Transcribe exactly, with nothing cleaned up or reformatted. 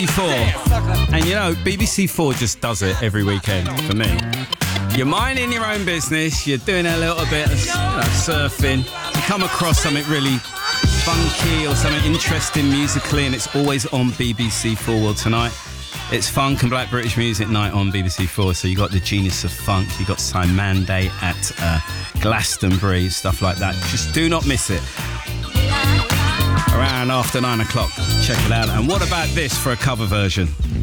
four. And you know, B B C Four just does it every weekend for me. You're minding your own business, you're doing a little bit of, you know, surfing, you come across something really funky or something interesting musically, and it's always on B B C Four. Well, tonight it's Funk and Black British Music Night on B B C Four. So you got the Genius of Funk, you got Simande at uh, Glastonbury, stuff like that. Just do not miss it. Around after nine o'clock, check it out. And what about this for a cover version?